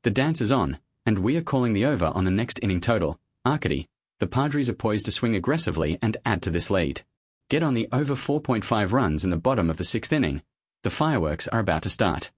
The dance is on, and we are calling the over on the next inning total, Arcady. The Padres are poised to swing aggressively and add to this lead. Get on the over 4.5 runs in the bottom of the 6th inning. The fireworks are about to start.